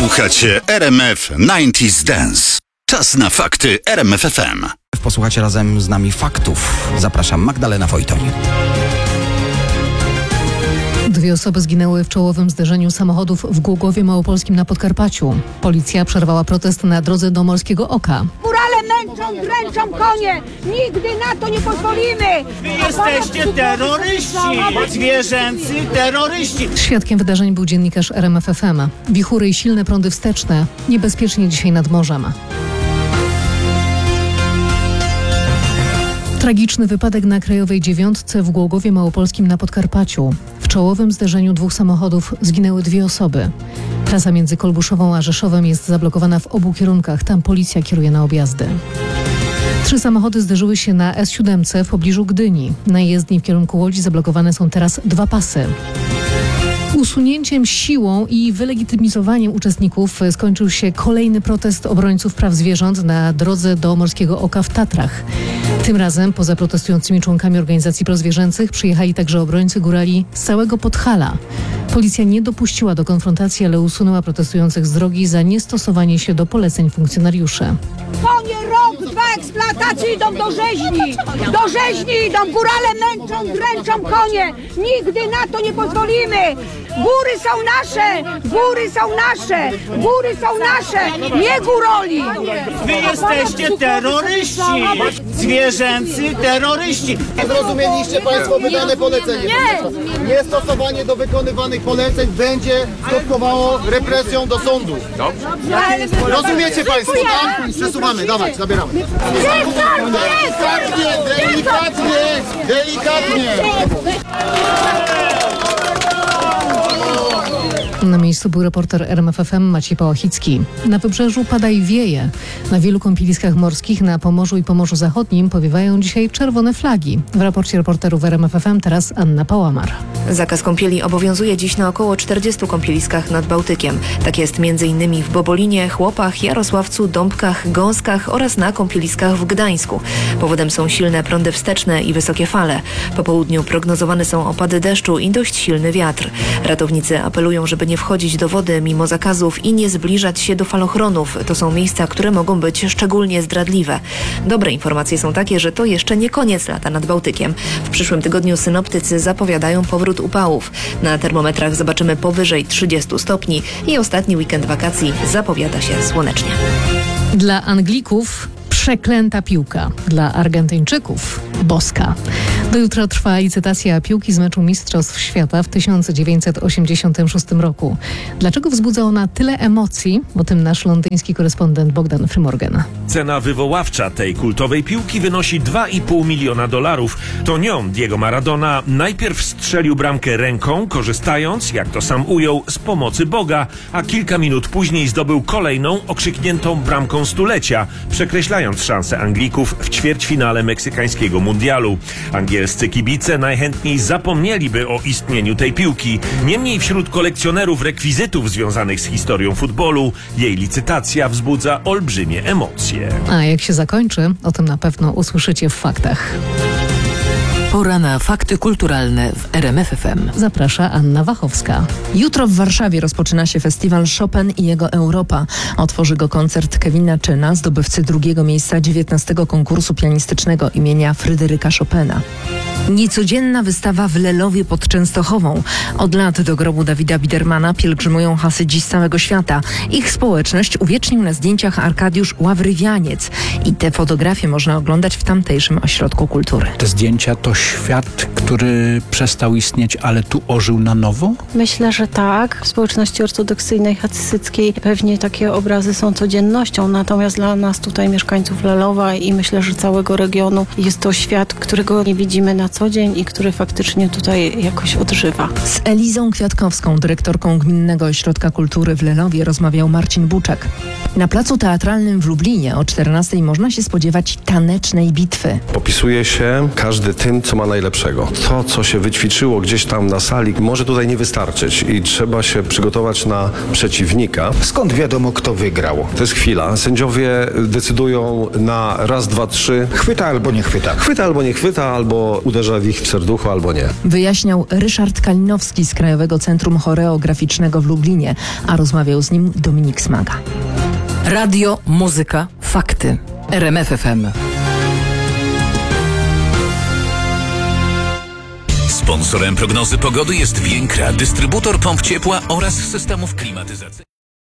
Słuchacie RMF 90s Dance. Czas na fakty RMF FM. Posłuchacie razem z nami faktów. Zapraszam, Magdalena Wojtoń. 2 osoby zginęły w czołowym zderzeniu samochodów w Głogowie Małopolskim na Podkarpaciu. Policja przerwała protest na drodze do Morskiego Oka. Górale męczą, dręczą konie! Nigdy na to nie pozwolimy! Wy jesteście terroryści! Zwierzęcy terroryści! Świadkiem wydarzeń był dziennikarz RMF FM. Wichury i silne prądy wsteczne. Niebezpiecznie dzisiaj nad morzem. Tragiczny wypadek na Krajowej 9 w Głogowie Małopolskim na Podkarpaciu. W czołowym zderzeniu 2 samochodów zginęły 2 osoby. Trasa między Kolbuszową a Rzeszowem jest zablokowana w obu kierunkach. Tam policja kieruje na objazdy. 3 samochody zderzyły się na S7 w pobliżu Gdyni. Na jezdni w kierunku Łodzi zablokowane są teraz 2 pasy. Usunięciem siłą i wylegitymizowaniem uczestników skończył się kolejny protest obrońców praw zwierząt na drodze do Morskiego Oka w Tatrach. Tym razem poza protestującymi członkami organizacji prozwierzęcych przyjechali także obrońcy górali z całego Podhala. Policja nie dopuściła do konfrontacji, ale usunęła protestujących z drogi za niestosowanie się do poleceń funkcjonariuszy. Konie rok, 2 eksploatacji idą do rzeźni! Do rzeźni idą! Górale męczą, dręczą konie! Nigdy na to nie pozwolimy! Góry są nasze! Góry są nasze! Góry są nasze! Nie góroli! Wy jesteście terroryści! Zwierzęcy terroryści! Zrozumieliście Państwo wydane polecenie? Niestosowanie do wykonywanych poleceń będzie skutkowało represją do sądu. Rozumiecie Państwo, tak? Przesuwamy, dawaj, zabieramy. Delikatnie! Na miejscu był reporter RMF FM Maciej Pałachicki. Na wybrzeżu pada i wieje. Na wielu kąpieliskach morskich na Pomorzu i Pomorzu Zachodnim powiewają dzisiaj czerwone flagi. W raporcie reporterów RMF FM teraz Anna Pałamar. Zakaz kąpieli obowiązuje dziś na około 40 kąpieliskach nad Bałtykiem. Tak jest m.in. w Bobolinie, Chłopach, Jarosławcu, Dąbkach, Gąskach oraz na kąpieliskach w Gdańsku. Powodem są silne prądy wsteczne i wysokie fale. Po południu prognozowane są opady deszczu i dość silny wiatr. Ratownicy apelują, żeby nie wchodzić do wody mimo zakazów i nie zbliżać się do falochronów. To są miejsca, które mogą być szczególnie zdradliwe. Dobre informacje są takie, że to jeszcze nie koniec lata nad Bałtykiem. W przyszłym tygodniu synoptycy zapowiadają powrót upałów. Na termometrach zobaczymy powyżej 30 stopni i ostatni weekend wakacji zapowiada się słonecznie. Dla Anglików przeklęta piłka. Dla Argentyńczyków boska. Do jutra trwa licytacja piłki z meczu Mistrzostw Świata w 1986 roku. Dlaczego wzbudza ona tyle emocji? O tym nasz londyński korespondent Bogdan Frymorgan. Cena wywoławcza tej kultowej piłki wynosi $2,5 miliona. To nią Diego Maradona najpierw strzelił bramkę ręką, korzystając, jak to sam ujął, z pomocy Boga, a kilka minut później zdobył kolejną, okrzykniętą bramką stulecia, przekreślając szanse Anglików w ćwierćfinale meksykańskiego mundialu. Angielscy kibice najchętniej zapomnieliby o istnieniu tej piłki. Niemniej wśród kolekcjonerów rekwizytów związanych z historią futbolu jej licytacja wzbudza olbrzymie emocje. A jak się zakończy, o tym na pewno usłyszycie w faktach. Pora na fakty kulturalne w RMF FM. Zaprasza Anna Wachowska. Jutro w Warszawie rozpoczyna się festiwal Chopin i jego Europa. Otworzy go koncert Kevina Czyna, zdobywcy 2. miejsca 19. konkursu pianistycznego imienia Fryderyka Chopina. Niecodzienna wystawa w Lelowie pod Częstochową. Od lat do grobu Dawida Bidermana pielgrzymują hasydzi z całego świata. Ich społeczność uwiecznił na zdjęciach Arkadiusz Ławrywianiec. I te fotografie można oglądać w tamtejszym ośrodku kultury. Te zdjęcia to świat, który przestał istnieć, ale tu ożył na nowo? Myślę, że tak. W społeczności ortodoksyjnej hasyckiej pewnie takie obrazy są codziennością, natomiast dla nas tutaj mieszkańców Lelowa i myślę, że całego regionu jest to świat, którego nie widzimy na co dzień i który faktycznie tutaj jakoś odżywa. Z Elizą Kwiatkowską, dyrektorką Gminnego Ośrodka Kultury w Lelowie, rozmawiał Marcin Buczek. Na placu teatralnym w Lublinie o 14:00 można się spodziewać tanecznej bitwy. Popisuje się każdy tym, co ma najlepszego. To, co się wyćwiczyło gdzieś tam na sali, może tutaj nie wystarczyć i trzeba się przygotować na przeciwnika. Skąd wiadomo, kto wygrał? To jest chwila. Sędziowie decydują na raz, dwa, trzy. Chwyta albo nie chwyta. Chwyta albo nie chwyta, albo uderza w ich serducho, albo nie. Wyjaśniał Ryszard Kalinowski z Krajowego Centrum Choreograficznego w Lublinie, a rozmawiał z nim Dominik Smaga. Radio, muzyka, fakty. RMF FM. Sponsorem prognozy pogody jest Więkra, dystrybutor pomp ciepła oraz systemów klimatyzacyjnych.